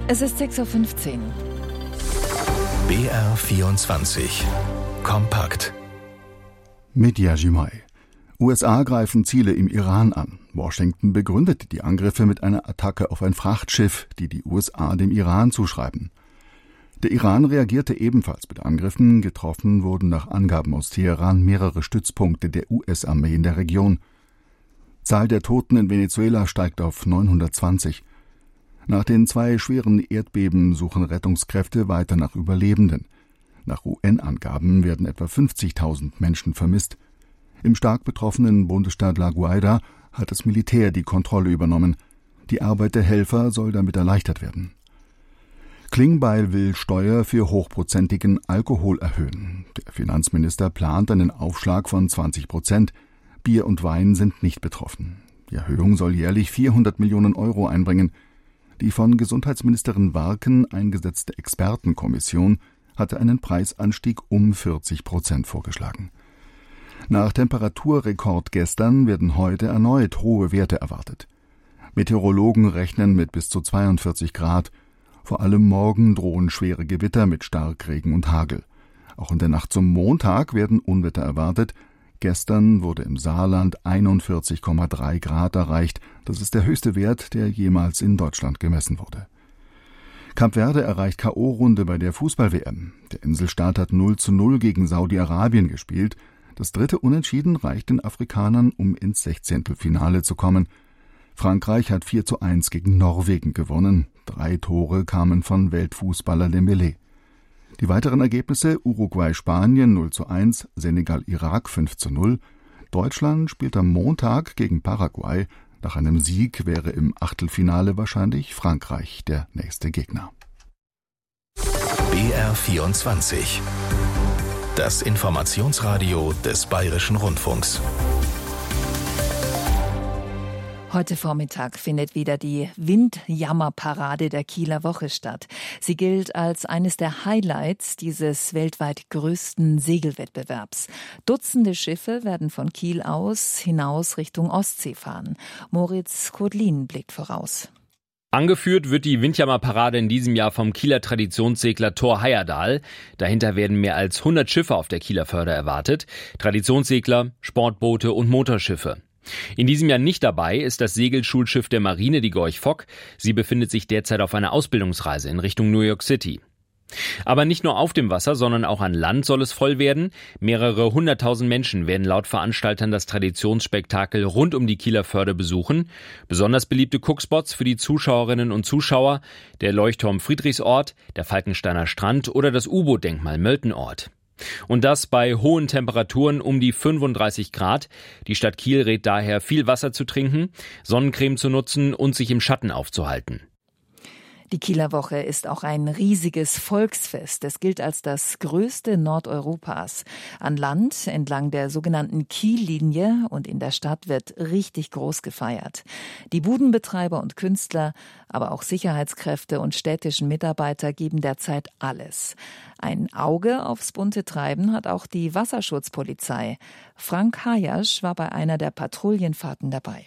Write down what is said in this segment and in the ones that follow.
Es ist 6:15 Uhr. BR24 Kompakt. Medya Jumay. USA greifen Ziele im Iran an. Washington begründet die Angriffe mit einer Attacke auf ein Frachtschiff, die die USA dem Iran zuschreiben. Der Iran reagierte ebenfalls mit Angriffen. Getroffen wurden nach Angaben aus Teheran mehrere Stützpunkte der US-Armee in der Region. Zahl der Toten in Venezuela steigt auf 920. Nach den 2 schweren Erdbeben suchen Rettungskräfte weiter nach Überlebenden. Nach UN-Angaben werden etwa 50.000 Menschen vermisst. Im stark betroffenen Bundesstaat La Guaira hat das Militär die Kontrolle übernommen. Die Arbeit der Helfer soll damit erleichtert werden. Klingbeil will Steuer für hochprozentigen Alkohol erhöhen. Der Finanzminister plant einen Aufschlag von 20%. Bier und Wein sind nicht betroffen. Die Erhöhung soll jährlich 400 Millionen Euro einbringen. Die von Gesundheitsministerin Warken eingesetzte Expertenkommission hatte einen Preisanstieg um 40% vorgeschlagen. Nach Temperaturrekord gestern werden heute erneut hohe Werte erwartet. Meteorologen rechnen mit bis zu 42 Grad. Vor allem morgen drohen schwere Gewitter mit Starkregen und Hagel. Auch in der Nacht zum Montag werden Unwetter erwartet. Gestern wurde im Saarland 41,3 Grad erreicht. Das ist der höchste Wert, der jemals in Deutschland gemessen wurde. Kap Verde erreicht K.O.-Runde bei der Fußball-WM. Der Inselstaat hat 0:0 gegen Saudi-Arabien gespielt. Das 3. Unentschieden reicht den Afrikanern, um ins 16. zu kommen. Frankreich hat 4:1 gegen Norwegen gewonnen. 3 Tore kamen von Weltfußballer Dembélé. Die weiteren Ergebnisse: Uruguay-Spanien 0:1, Senegal-Irak 5:0. Deutschland spielt am Montag gegen Paraguay. Nach einem Sieg wäre im Achtelfinale wahrscheinlich Frankreich der nächste Gegner. BR24. Das Informationsradio des Bayerischen Rundfunks. Heute Vormittag findet wieder die Windjammerparade der Kieler Woche statt. Sie gilt als eines der Highlights dieses weltweit größten Segelwettbewerbs. Dutzende Schiffe werden von Kiel aus hinaus Richtung Ostsee fahren. Moritz Kodlin blickt voraus. Angeführt wird die Windjammerparade in diesem Jahr vom Kieler Traditionssegler Thor Heyerdahl. Dahinter werden mehr als 100 Schiffe auf der Kieler Förde erwartet. Traditionssegler, Sportboote und Motorschiffe. In diesem Jahr nicht dabei ist das Segelschulschiff der Marine, die Gorch Fock. Sie befindet sich derzeit auf einer Ausbildungsreise in Richtung New York City. Aber nicht nur auf dem Wasser, sondern auch an Land soll es voll werden. Mehrere 100.000 Menschen werden laut Veranstaltern das Traditionsspektakel rund um die Kieler Förde besuchen. Besonders beliebte Guckspots für die Zuschauerinnen und Zuschauer: der Leuchtturm Friedrichsort, der Falkensteiner Strand oder das U-Boot-Denkmal Möltenort. Und das bei hohen Temperaturen um die 35 Grad. Die Stadt Kiel rät daher, viel Wasser zu trinken, Sonnencreme zu nutzen und sich im Schatten aufzuhalten. Die Kieler Woche ist auch ein riesiges Volksfest. Es gilt als das größte Nordeuropas. An Land, entlang der sogenannten Kiellinie, und in der Stadt wird richtig groß gefeiert. Die Budenbetreiber und Künstler, aber auch Sicherheitskräfte und städtischen Mitarbeiter geben derzeit alles. Ein Auge aufs bunte Treiben hat auch die Wasserschutzpolizei. Frank Hayasch war bei einer der Patrouillenfahrten dabei.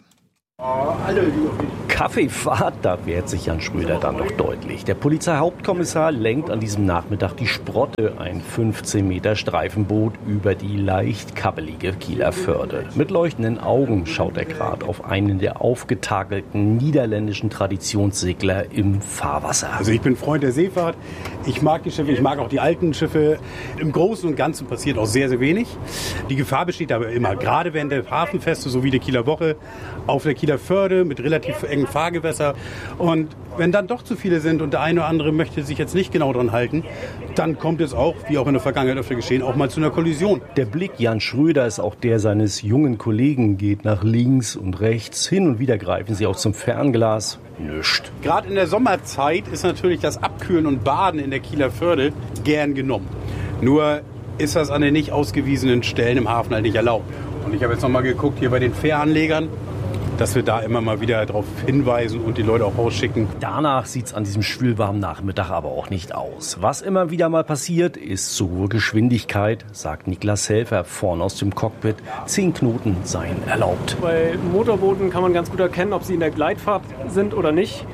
Kaffeefahrt, da wehrt sich Jan Schröder dann doch deutlich. Der Polizeihauptkommissar lenkt an diesem Nachmittag die Sprotte, ein 15 Meter Streifenboot, über die leicht kabbelige Kieler Förde. Mit leuchtenden Augen schaut er gerade auf einen der aufgetakelten niederländischen Traditionssegler im Fahrwasser. Also ich bin Freund der Seefahrt, ich mag die Schiffe, ich mag auch die alten Schiffe. Im Großen und Ganzen passiert auch sehr, sehr wenig. Die Gefahr besteht aber immer, gerade während der Hafenfeste, so wie der Kieler Woche, auf der Kieler Förde mit relativ engen Fahrgewässer. Und wenn dann doch zu viele sind und der eine oder andere möchte sich jetzt nicht genau dran halten, dann kommt es auch, wie auch in der Vergangenheit öfter geschehen, auch mal zu einer Kollision. Der Blick Jan Schröder ist auch der seines jungen Kollegen, geht nach links und rechts. Hin und wieder greifen sie auch zum Fernglas. Nüscht. Gerade in der Sommerzeit ist natürlich das Abkühlen und Baden in der Kieler Förde gern genommen. Nur ist das an den nicht ausgewiesenen Stellen im Hafen halt nicht erlaubt. Und ich habe jetzt noch mal geguckt hier bei den Fähranlegern, dass wir da immer mal wieder darauf hinweisen und die Leute auch rausschicken. Danach sieht's an diesem schwülwarmen Nachmittag aber auch nicht aus. Was immer wieder mal passiert, ist zu hohe Geschwindigkeit, sagt Niklas Helfer vorne aus dem Cockpit. 10 Knoten seien erlaubt. Bei Motorbooten kann man ganz gut erkennen, ob sie in der Gleitfahrt sind oder nicht.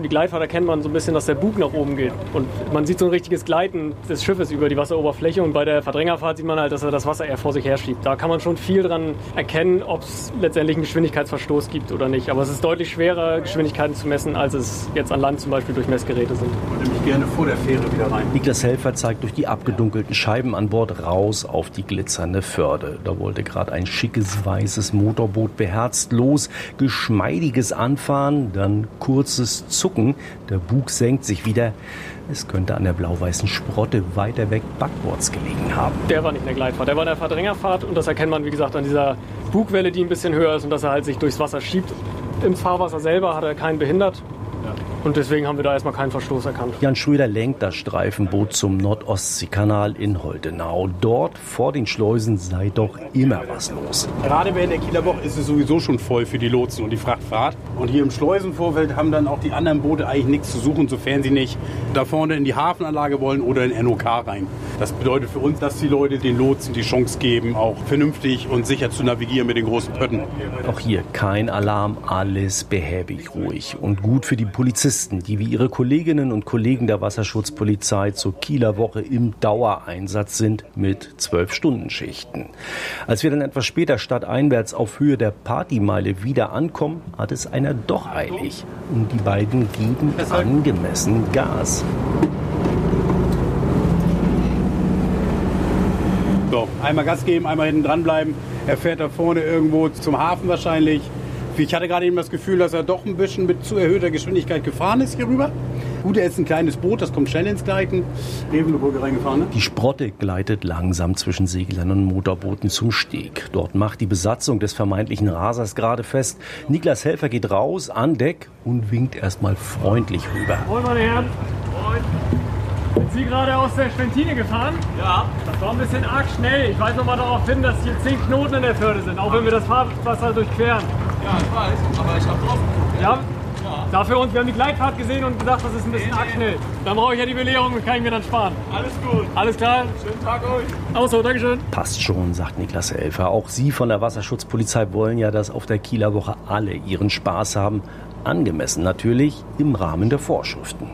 Beispiel die Gleitfahrt erkennt man so ein bisschen, dass der Bug nach oben geht. Und man sieht so ein richtiges Gleiten des Schiffes über die Wasseroberfläche. Und bei der Verdrängerfahrt sieht man halt, dass er das Wasser eher vor sich her schiebt. Da kann man schon viel dran erkennen, ob es letztendlich einen Geschwindigkeitsverstoß gibt oder nicht. Aber es ist deutlich schwerer, Geschwindigkeiten zu messen, als es jetzt an Land zum Beispiel durch Messgeräte sind. Ich würde mich gerne vor der Fähre wieder rein. Niklas Helfer zeigt durch die abgedunkelten Scheiben an Bord raus auf die glitzernde Förde. Da wollte gerade ein schickes weißes Motorboot beherzt los. Geschmeidiges Anfahren, dann kurzes Zucken. Der Bug senkt sich wieder. Es könnte an der blau-weißen Sprotte weiter weg backwards gelegen haben. Der war nicht in der Gleitfahrt, der war in der Verdrängerfahrt. Und das erkennt man, wie gesagt, an dieser Bugwelle, die ein bisschen höher ist und dass er halt sich durchs Wasser schiebt. Im Fahrwasser selber hat er keinen behindert. Und deswegen haben wir da erstmal keinen Verstoß erkannt. Jan Schröder lenkt das Streifenboot zum Nordostseekanal in Holtenau. Dort vor den Schleusen sei doch immer was los. Gerade während der Kieler Woche ist es sowieso schon voll für die Lotsen und die Frachtfahrt. Und hier im Schleusenvorfeld haben dann auch die anderen Boote eigentlich nichts zu suchen, sofern sie nicht da vorne in die Hafenanlage wollen oder in NOK rein. Das bedeutet für uns, dass die Leute den Lotsen die Chance geben, auch vernünftig und sicher zu navigieren mit den großen Pötten. Auch hier kein Alarm, alles behäbig ruhig. Und gut für die Polizisten, die wie ihre Kolleginnen und Kollegen der Wasserschutzpolizei zur Kieler Woche im Dauereinsatz sind mit 12-Stunden-Schichten. Als wir dann etwas später stadteinwärts auf Höhe der Partymeile wieder ankommen, hat es einer doch eilig. Und die beiden geben angemessen Gas. So, einmal Gas geben, einmal hinten dranbleiben. Er fährt da vorne irgendwo zum Hafen wahrscheinlich. Ich hatte gerade eben das Gefühl, dass er doch ein bisschen mit zu erhöhter Geschwindigkeit gefahren ist hier rüber. Gut, er ist ein kleines Boot, das kommt schnell ins Gleiten. Revenbrücke reingefahren, ne? Die Sprotte gleitet langsam zwischen Seglern und Motorbooten zum Steg. Dort macht die Besatzung des vermeintlichen Rasers gerade fest. Niklas Helfer geht raus an Deck und winkt erstmal freundlich rüber. Moin, meine Herren. Moin. Sind Sie gerade aus der Schwentine gefahren? Ja. Das war ein bisschen arg schnell. Ich weise noch mal darauf hin, dass hier 10 Knoten in der Förde sind, auch wenn wir das Fahrwasser durchqueren. Ja, ich weiß, aber ich habe drauf geguckt. Ja? Dafür uns, wir haben die Gleitfahrt gesehen und gedacht, das ist ein bisschen arg schnell. Dann brauche ich ja die Belehrung und kann ich mir dann sparen. Alles gut. Alles klar? Schönen Tag euch. Auch so, Dankeschön. Passt schon, sagt Niklas Helfer. Auch Sie von der Wasserschutzpolizei wollen ja, dass auf der Kieler Woche alle ihren Spaß haben. Angemessen natürlich im Rahmen der Vorschriften.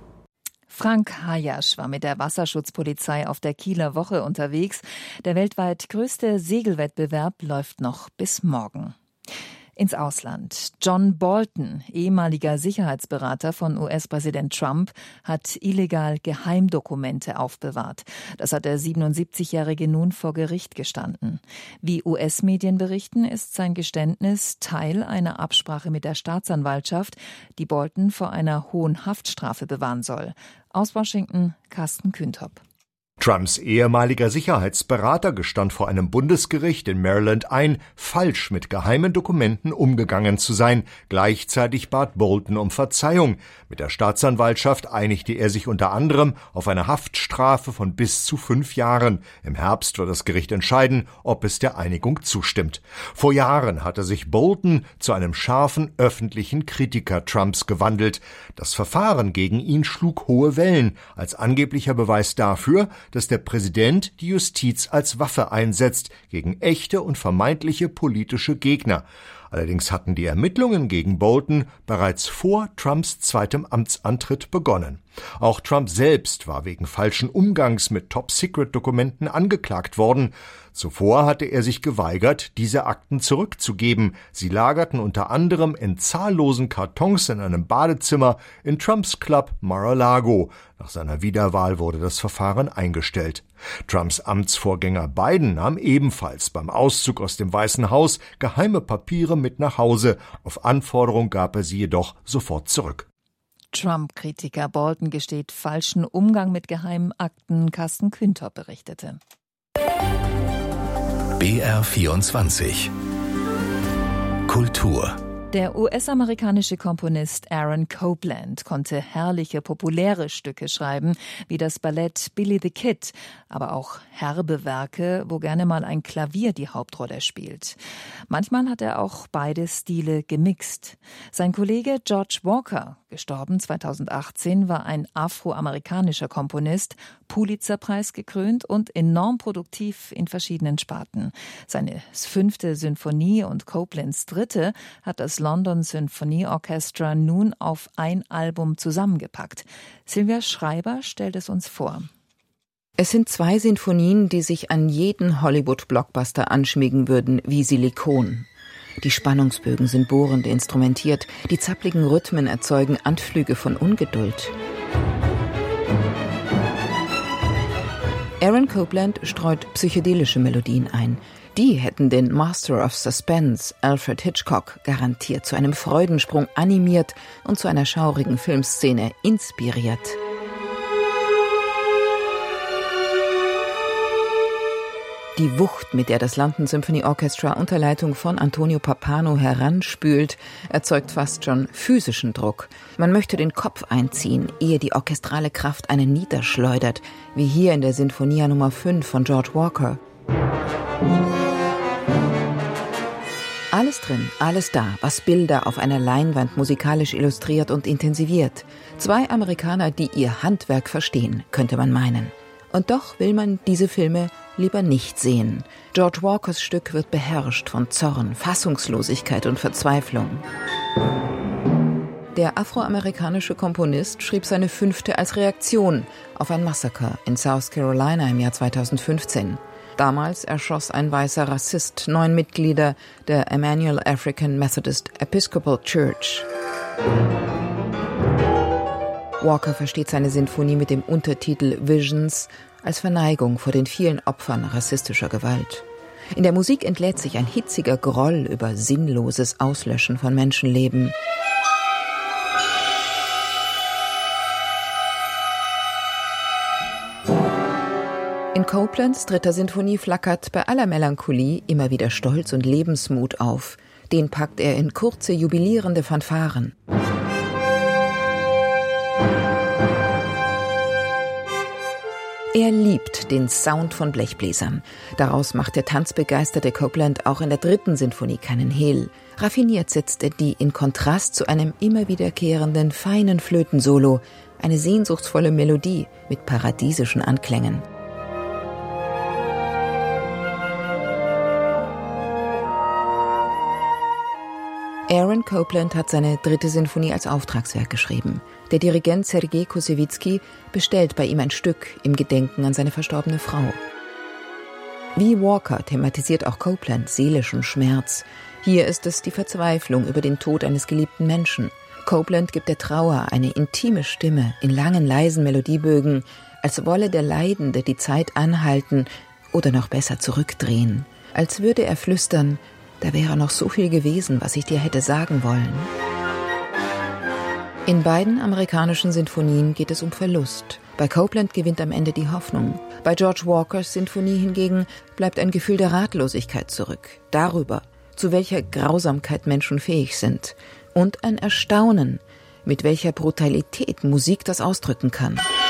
Frank Hayasch war mit der Wasserschutzpolizei auf der Kieler Woche unterwegs. Der weltweit größte Segelwettbewerb läuft noch bis morgen. Ins Ausland. John Bolton, ehemaliger Sicherheitsberater von US-Präsident Trump, hat illegal Geheimdokumente aufbewahrt. Das hat der 77-Jährige nun vor Gericht gestanden. Wie US-Medien berichten, ist sein Geständnis Teil einer Absprache mit der Staatsanwaltschaft, die Bolton vor einer hohen Haftstrafe bewahren soll. Aus Washington, Carsten Küntop. Trumps ehemaliger Sicherheitsberater gestand vor einem Bundesgericht in Maryland ein, falsch mit geheimen Dokumenten umgegangen zu sein. Gleichzeitig bat Bolton um Verzeihung. Mit der Staatsanwaltschaft einigte er sich unter anderem auf eine Haftstrafe von bis zu 5 Jahren. Im Herbst wird das Gericht entscheiden, ob es der Einigung zustimmt. Vor Jahren hatte sich Bolton zu einem scharfen öffentlichen Kritiker Trumps gewandelt. Das Verfahren gegen ihn schlug hohe Wellen, als angeblicher Beweis dafür, dass der Präsident die Justiz als Waffe einsetzt gegen echte und vermeintliche politische Gegner. Allerdings hatten die Ermittlungen gegen Bolton bereits vor Trumps zweitem Amtsantritt begonnen. Auch Trump selbst war wegen falschen Umgangs mit Top-Secret-Dokumenten angeklagt worden. Zuvor hatte er sich geweigert, diese Akten zurückzugeben. Sie lagerten unter anderem in zahllosen Kartons in einem Badezimmer in Trumps Club Mar-a-Lago. Nach seiner Wiederwahl wurde das Verfahren eingestellt. Trumps Amtsvorgänger Biden nahm ebenfalls beim Auszug aus dem Weißen Haus geheime Papiere mit nach Hause. Auf Anforderung gab er sie jedoch sofort zurück. Trump-Kritiker Bolton gesteht falschen Umgang mit geheimen Akten, Carsten Küntop berichtete. BR24 Kultur. Der US-amerikanische Komponist Aaron Copland konnte herrliche, populäre Stücke schreiben, wie das Ballett Billy the Kid, aber auch herbe Werke, wo gerne mal ein Klavier die Hauptrolle spielt. Manchmal hat er auch beide Stile gemixt. Sein Kollege George Walker Gestorben 2018 war ein afroamerikanischer Komponist, Pulitzerpreis gekrönt und enorm produktiv in verschiedenen Sparten. Seine 5. Sinfonie und Coplands 3. hat das London Symphony Orchestra nun auf ein Album zusammengepackt. Silvia Schreiber stellt es uns vor. Es sind 2 Sinfonien, die sich an jeden Hollywood-Blockbuster anschmiegen würden, wie Silikon. Die Spannungsbögen sind bohrend instrumentiert, die zappligen Rhythmen erzeugen Anflüge von Ungeduld. Aaron Copland streut psychedelische Melodien ein. Die hätten den Master of Suspense, Alfred Hitchcock, garantiert zu einem Freudensprung animiert und zu einer schaurigen Filmszene inspiriert. Die Wucht, mit der das London Symphony Orchestra unter Leitung von Antonio Pappano heranspült, erzeugt fast schon physischen Druck. Man möchte den Kopf einziehen, ehe die orchestrale Kraft einen niederschleudert, wie hier in der Sinfonia Nummer 5 von George Walker. Alles drin, alles da, was Bilder auf einer Leinwand musikalisch illustriert und intensiviert. 2 Amerikaner, die ihr Handwerk verstehen, könnte man meinen. Und doch will man diese Filme lieber nicht sehen. George Walkers Stück wird beherrscht von Zorn, Fassungslosigkeit und Verzweiflung. Der afroamerikanische Komponist schrieb seine 5. als Reaktion auf ein Massaker in South Carolina im Jahr 2015. Damals erschoss ein weißer Rassist 9 Mitglieder der Emanuel African Methodist Episcopal Church. Walker versteht seine Sinfonie mit dem Untertitel Visions als Verneigung vor den vielen Opfern rassistischer Gewalt. In der Musik entlädt sich ein hitziger Groll über sinnloses Auslöschen von Menschenleben. In Coplands 3. Sinfonie flackert bei aller Melancholie immer wieder Stolz und Lebensmut auf. Den packt er in kurze, jubilierende Fanfaren. Er liebt den Sound von Blechbläsern. Daraus macht der tanzbegeisterte Copland auch in der 3. Sinfonie keinen Hehl. Raffiniert setzt er die in Kontrast zu einem immer wiederkehrenden, feinen Flötensolo, eine sehnsuchtsvolle Melodie mit paradiesischen Anklängen. Aaron Copland hat seine 3. Sinfonie als Auftragswerk geschrieben. Der Dirigent Sergei Koussevitzky bestellt bei ihm ein Stück im Gedenken an seine verstorbene Frau. Wie Walker thematisiert auch Copland seelischen Schmerz. Hier ist es die Verzweiflung über den Tod eines geliebten Menschen. Copland gibt der Trauer eine intime Stimme in langen, leisen Melodiebögen, als wolle der Leidende die Zeit anhalten oder noch besser zurückdrehen. Als würde er flüstern: Da wäre noch so viel gewesen, was ich dir hätte sagen wollen. In beiden amerikanischen Sinfonien geht es um Verlust. Bei Copland gewinnt am Ende die Hoffnung. Bei George Walkers Sinfonie hingegen bleibt ein Gefühl der Ratlosigkeit zurück. Darüber, zu welcher Grausamkeit Menschen fähig sind. Und ein Erstaunen, mit welcher Brutalität Musik das ausdrücken kann.